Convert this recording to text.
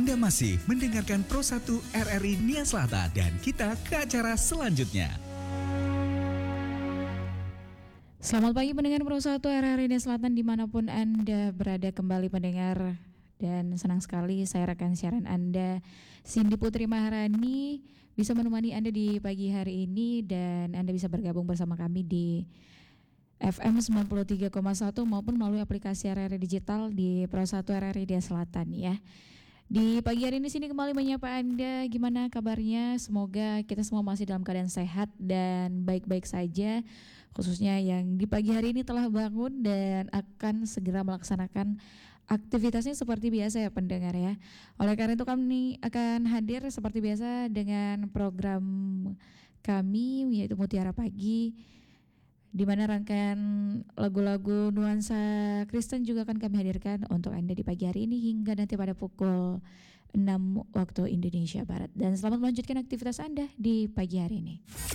Anda masih mendengarkan Pro 1 RRI Nia Selatan dan kita ke acara selanjutnya. Selamat pagi pendengar Pro 1 RRI Nia Selatan dimanapun Anda berada, kembali pendengar. Dan senang sekali saya rekan siaran Anda Cindy Putri Maharani bisa menemani Anda di pagi hari ini, dan Anda bisa bergabung bersama kami di FM 93,1 maupun melalui aplikasi RRI Digital di Pro 1 RRI Nia Selatan ya. Di pagi hari ini sini kembali menyapa Anda, gimana kabarnya? Semoga kita semua masih dalam keadaan sehat dan baik-baik saja, khususnya yang di pagi hari ini telah bangun dan akan segera melaksanakan aktivitasnya seperti biasa ya pendengar ya. Oleh karena itu kami akan hadir seperti biasa dengan program kami yaitu Mutiara Pagi, di mana rangkaian lagu-lagu nuansa Kristen juga akan kami hadirkan untuk Anda di pagi hari ini hingga nanti pada pukul 6 waktu Indonesia Barat. Dan selamat melanjutkan aktivitas Anda di pagi hari ini.